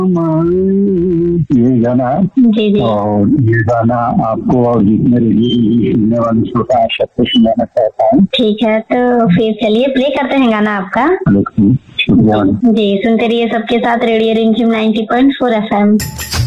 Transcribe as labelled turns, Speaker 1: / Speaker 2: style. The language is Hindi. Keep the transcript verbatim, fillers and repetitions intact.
Speaker 1: ये गाना
Speaker 2: जी जी
Speaker 1: और ये गाना आपको और जितने रेडियो सुनने वाले श्रोता सबको सुनाना चाहता हूँ।
Speaker 2: ठीक है, तो फिर चलिए प्ले करते हैं गाना आपका।
Speaker 1: शुक्रिया।
Speaker 2: जी, सुनते रहिए सबके साथ रेडियो रिमझिम ninety point four F M.